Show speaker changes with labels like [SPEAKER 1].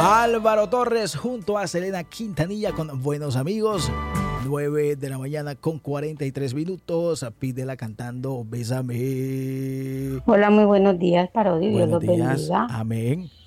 [SPEAKER 1] Álvaro Torres junto a Selena Quintanilla con Buenos Amigos. 9 de la mañana con 43 minutos. Pídela cantando Bésame.
[SPEAKER 2] Hola, muy buenos días, Parodio. Dios
[SPEAKER 1] Buenos
[SPEAKER 2] los
[SPEAKER 1] días.
[SPEAKER 2] bendiga.
[SPEAKER 1] Amén.